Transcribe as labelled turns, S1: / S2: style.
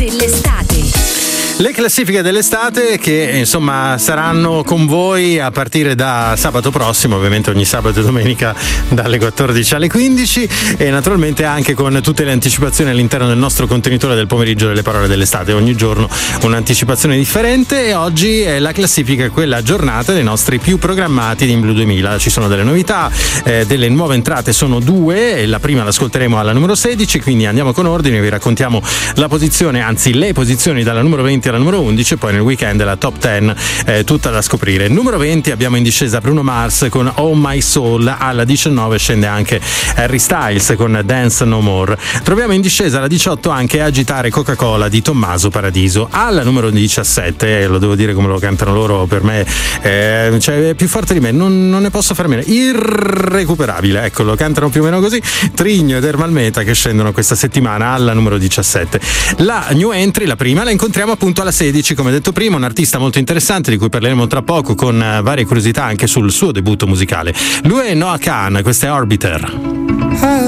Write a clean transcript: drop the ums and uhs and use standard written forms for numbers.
S1: dell'estate.
S2: Le classifiche dell'estate che insomma saranno con voi a partire da sabato prossimo, ovviamente ogni sabato e domenica dalle 14 alle 15, e naturalmente anche con tutte le anticipazioni all'interno del nostro contenitore del pomeriggio delle parole dell'estate. Ogni giorno un'anticipazione differente, e oggi è la classifica, quella giornata dei nostri più programmati di In Blu 2000. Ci sono delle novità, delle nuove entrate sono due, e la prima l'ascolteremo alla numero 16, quindi andiamo con ordine, vi raccontiamo la posizione, anzi le posizioni dalla numero 20 alla numero 11, poi nel weekend la top 10 tutta da scoprire. Numero 20 abbiamo in discesa Bruno Mars con Oh My Soul, alla 19 scende anche Harry Styles con Dance No More. Troviamo in discesa alla 18 anche Agitare Coca-Cola di Tommaso Paradiso. Alla numero 17, lo devo dire come lo cantano loro, per me cioè è più forte di me, non ne posso fare meno, Irrecuperabile, ecco, lo cantano più o meno così, Trigno ed Ermalmeta, che scendono questa settimana alla numero 17. La new entry, la prima, la incontriamo appunto alla 16, come detto prima, un artista molto interessante di cui parleremo tra poco, con varie curiosità anche sul suo debutto musicale. Lui è Noah Kahan, questo è Orbiter.